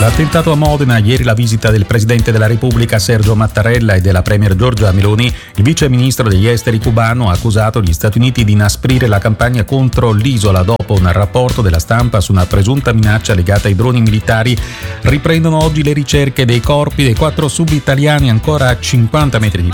L'attentato a Modena, ieri la visita del Presidente della Repubblica Sergio Mattarella e della Premier Giorgia Meloni, il Vice Ministro degli Esteri cubano ha accusato gli Stati Uniti di inasprire la campagna contro l'isola dopo un rapporto della stampa su una presunta minaccia legata ai droni militari. Riprendono oggi le ricerche dei corpi dei 4 sub italiani ancora a 50 metri di